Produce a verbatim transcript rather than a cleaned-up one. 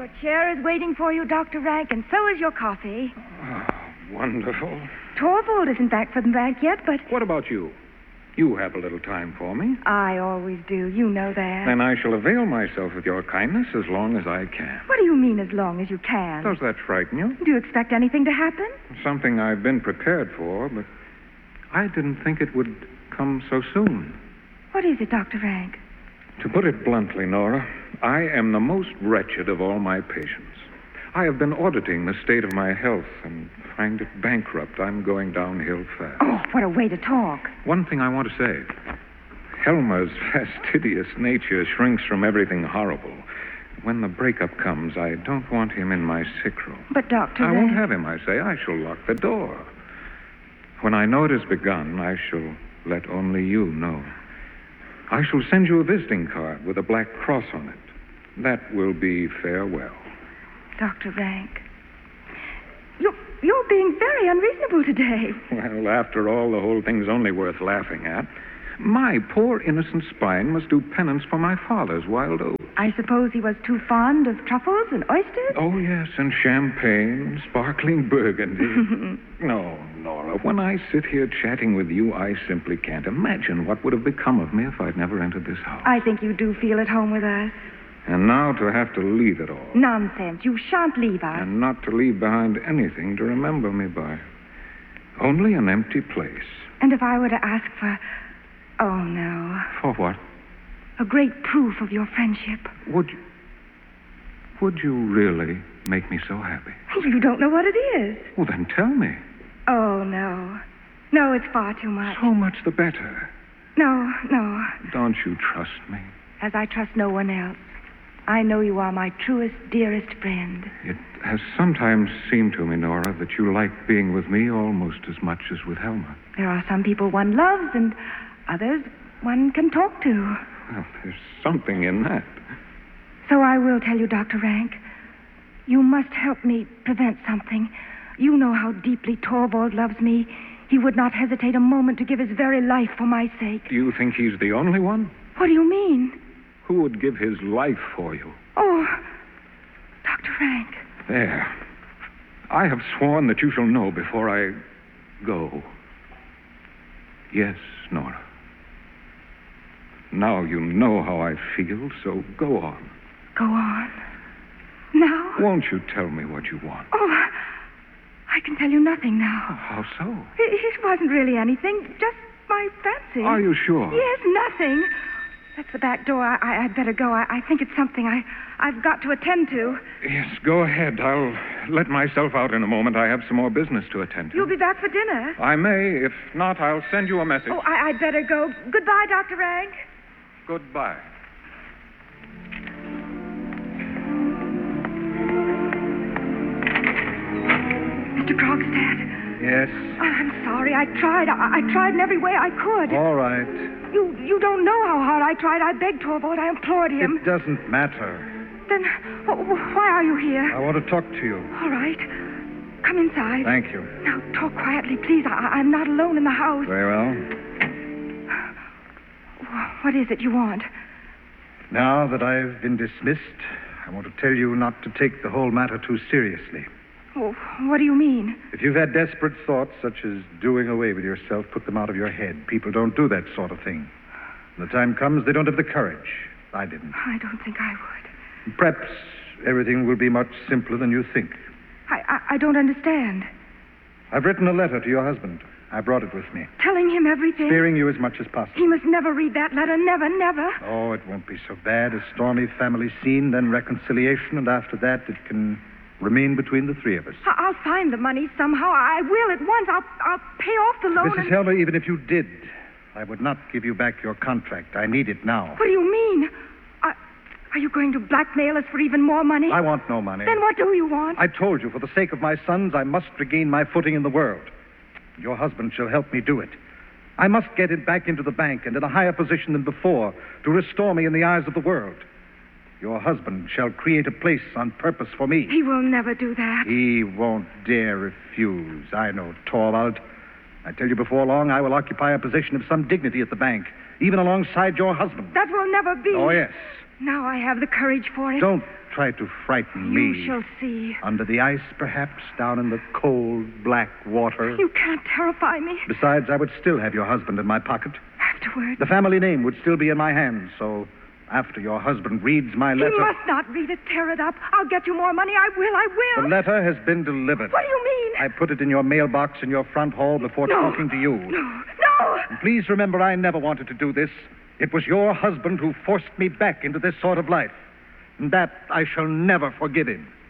Your chair is waiting for you, Doctor Rank, and so is your coffee. Oh, wonderful. Torvald isn't back from the bank yet, but... What about you? You have a little time for me. I always do. You know that. Then I shall avail myself of your kindness as long as I can. What do you mean, as long as you can? Does that frighten you? Do you expect anything to happen? Something I've been prepared for, but I didn't think it would come so soon. What is it, Doctor Rank? To put it bluntly, Nora, I am the most wretched of all my patients. I have been auditing the state of my health and find it bankrupt. I'm going downhill fast. Oh, what a way to talk. One thing I want to say. Helma's fastidious nature shrinks from everything horrible. When the breakup comes, I don't want him in my sick room. But, Doctor I Rank... won't have him, I say. I shall lock the door. When I know it has begun, I shall let only you know. I shall send you a visiting card with a black cross on it. That will be farewell. Doctor Rank, you're, you're being very unreasonable today. Well, after all, the whole thing's only worth laughing at. My poor innocent spine must do penance for my father's wild oats. I suppose he was too fond of truffles and oysters? Oh, yes, and champagne, sparkling burgundy. No, Nora, when I sit here chatting with you, I simply can't imagine what would have become of me if I'd never entered this house. I think you do feel at home with us. And now to have to leave it all. Nonsense. You shan't leave us. And not to leave behind anything to remember me by. Only an empty place. And if I were to ask for... Oh, no. For what? A great proof of your friendship. Would you... Would you really make me so happy? You don't know what it is. Well, then tell me. Oh, no. No, it's far too much. So much the better. No, no. Don't you trust me? As I trust no one else. I know you are my truest, dearest friend. It has sometimes seemed to me, Nora, that you like being with me almost as much as with Helma. There are some people one loves and others one can talk to. Well, there's something in that. So I will tell you, Doctor Rank. You must help me prevent something. You know how deeply Torvald loves me. He would not hesitate a moment to give his very life for my sake. Do you think he's the only one? What do you mean? Who would give his life for you? Oh, Doctor Rank. There. I have sworn that you shall know before I go. Yes, Nora. Now you know how I feel, so go on. Go on? Now? Won't you tell me what you want? Oh, I can tell you nothing now. How so? It, it wasn't really anything, just my fancy. Are you sure? Yes, nothing. That's the back door. I, I, I'd better go. I, I think it's something I, I've got to attend to. Yes, go ahead. I'll let myself out in a moment. I have some more business to attend to. You'll be back for dinner? I may. If not, I'll send you a message. Oh, I, I'd better go. Goodbye, Doctor Rank. Goodbye. Mister Krogstad. Yes? Oh, I'm sorry. I tried. I, I tried in every way I could. All right. You you don't know how hard I tried. I begged Torvald. I implored him. It doesn't matter. Then wh- wh- why are you here? I want to talk to you. All right. Come inside. Thank you. Now, talk quietly, please. I- I'm not alone in the house. Very well. What is it you want? Now that I've been dismissed, I want to tell you not to take the whole matter too seriously. Oh, what do you mean? If you've had desperate thoughts, such as doing away with yourself, put them out of your head. People don't do that sort of thing. When the time comes, they don't have the courage. I didn't. I don't think I would. Perhaps everything will be much simpler than you think. I, I, I don't understand. I've written a letter to your husband. I brought it with me. Telling him everything? Sparing you as much as possible. He must never read that letter. Never, never. Oh, it won't be so bad. A stormy family scene, then reconciliation, and after that it can remain between the three of us. I- I'll find the money somehow. I will at once. I'll, I'll pay off the loan. Missus and... Helmer, even if you did, I would not give you back your contract. I need it now. What do you mean? Are, are you going to blackmail us for even more money? I want no money. Then what do you want? I told you, for the sake of my sons, I must regain my footing in the world. Your husband shall help me do it. I must get it back into the bank and in a higher position than before to restore me in the eyes of the world. Your husband shall create a place on purpose for me. He will never do that. He won't dare refuse. I know Torvald. I tell you before long, I will occupy a position of some dignity at the bank, even alongside your husband. That will never be. Oh, yes. Now I have the courage for it. Don't try to frighten You me. shall see. Under the ice, perhaps, down in the cold, black water. You can't terrify me. Besides, I would still have your husband in my pocket. Afterward. The family name would still be in my hands, so after your husband reads my letter... He must not read it. Tear it up. I'll get you more money. I will. I will. The letter has been delivered. What do you mean? I put it in your mailbox in your front hall before No. talking to you. No. No. And please remember, I never wanted to do this. It was your husband who forced me back into this sort of life. And that I shall never forgive him.